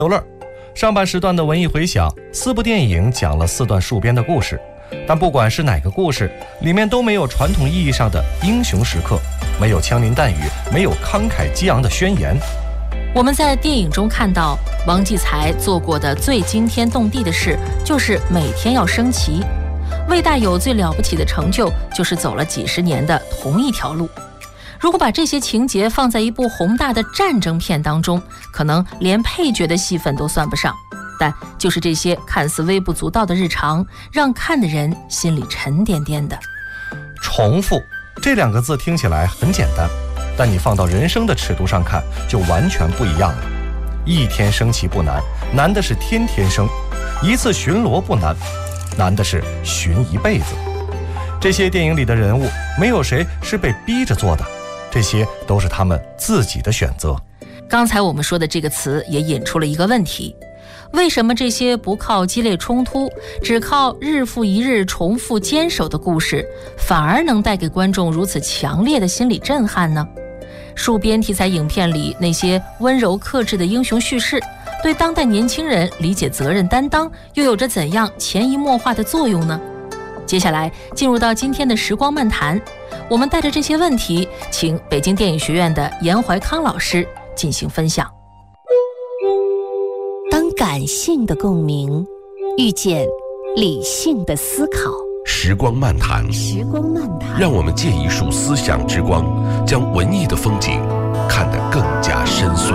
逗乐。上半时段的文艺回响，4部电影讲了4段戍边的故事，但不管是哪个故事，里面都没有传统意义上的英雄时刻，没有枪林弹雨，没有慷慨激昂的宣言。 我们在电影中看到王继才做过的最惊天动地的事，就是每天要升旗。魏大有最了不起的成就，就是走了几十年的同一条路。如果把这些情节放在一部宏大的战争片当中，可能连配角的戏份都算不上。但就是这些看似微不足道的日常，让看的人心里沉甸甸的。 重复这2个字听起来很简单，但你放到人生的尺度上看，就完全不一样了。一天升旗不难，难的是天天升；一次巡逻不难，难的是巡一辈子。这些电影里的人物，没有谁是被逼着做的，这些都是他们自己的选择。 刚才我们说的这个词也引出了一个问题：为什么这些不靠激烈冲突，只靠日复一日重复坚守的故事，反而能带给观众如此强烈的心理震撼呢？戍边题材影片里那些温柔克制的英雄叙事，对当代年轻人理解责任担当又有着怎样潜移默化的作用呢？接下来进入到今天的时光漫谈，我们带着这些问题，请北京电影学院的严怀康老师进行分享。 当感性的共鸣遇见理性的思考， 时光漫谈，让我们借一束思想之光，将文艺的风景看得更加深邃。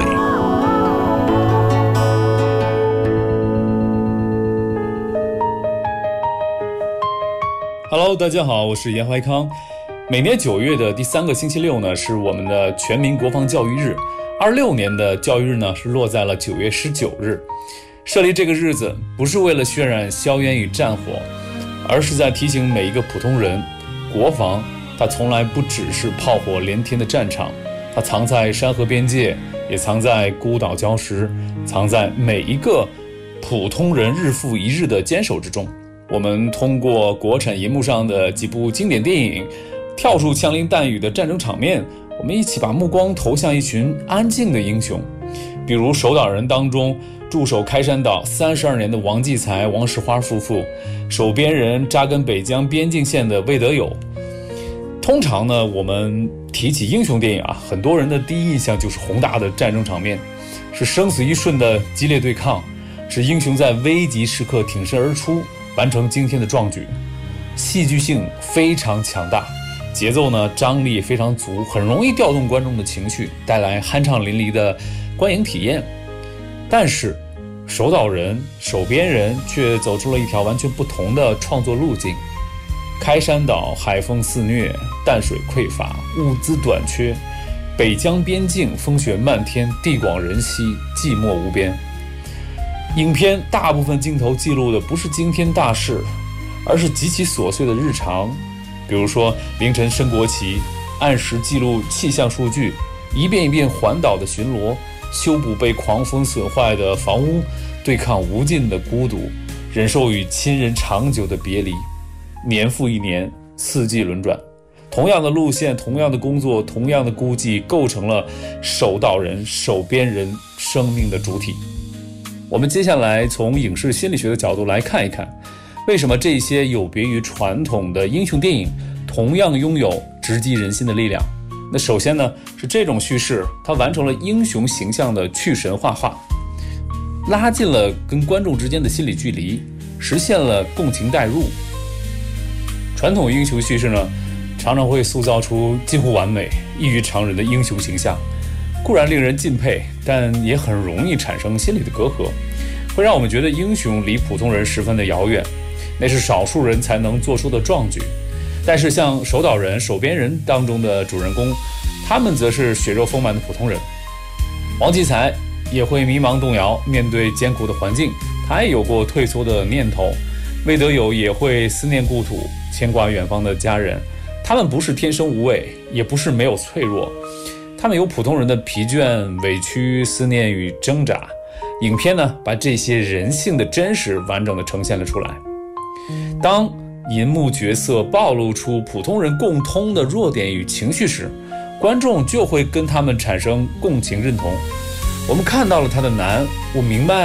Hello， 大家好，我是严怀康。每年9月的第3个星期六呢，是我们的全民国防教育日。26年的教育日呢，是落在了9月19日。设立这个日子，不是为了渲染硝烟与战火，而是在提醒每一个普通人，国防它从来不只是炮火连天的战场，它藏在山河边界，也藏在孤岛礁石，藏在每一个普通人日复一日的坚守之中。我们通过国产银幕上的几部经典电影，跳出枪林弹雨的战争场面，我们一起把目光投向一群安静的英雄。比如《守岛人》当中驻守开山岛32年的王继才、王石花夫妇，守边人扎根北疆边境线的魏德友。通常呢，我们提起英雄电影啊，很多人的第一印象就是宏大的战争场面，是生死一瞬的激烈对抗，是英雄在危急时刻挺身而出，完成惊天的壮举，戏剧性非常强大，节奏呢张力非常足，很容易调动观众的情绪，带来酣畅淋漓的观影体验。但是守岛人、守边人却走出了一条完全不同的创作路径。开山岛海风肆虐，淡水匮乏，物资短缺，北疆边境风雪漫天，地广人稀，寂寞无边。影片大部分镜头记录的不是惊天大事，而是极其琐碎的日常，比如说凌晨升国旗，按时记录气象数据，一遍一遍环岛的巡逻，修补被狂风损坏的房屋，对抗无尽的孤独，忍受与亲人长久的别离。年复一年，四季轮转，同样的路线，同样的工作，同样的孤寂，构成了守岛人、守边人生命的主体。我们接下来从影视心理学的角度来看一看，为什么这些有别于传统的英雄电影同样拥有直击人心的力量。那首先呢，是这种叙事它完成了英雄形象的去神化，拉近了跟观众之间的心理距离，实现了共情代入。传统英雄叙事呢，常常会塑造出近乎完美、异于常人的英雄形象，固然令人敬佩，但也很容易产生心理的隔阂，会让我们觉得英雄离普通人十分的遥远，那是少数人才能做出的壮举。但是像守岛人、守边人当中的主人公，他们则是血肉丰满的普通人。王继才也会迷茫动摇，面对艰苦的环境，他也有过退缩的念头。魏德友也会思念故土，牵挂远方的家人。他们不是天生无畏，也不是没有脆弱，他们有普通人的疲倦、委屈、思念与挣扎。影片呢，把这些人性的真实完整地呈现了出来。当银幕角色暴露出普通人共通的弱点与情绪时，观众就会跟他们产生共情认同。 我们看到了他的难，我明白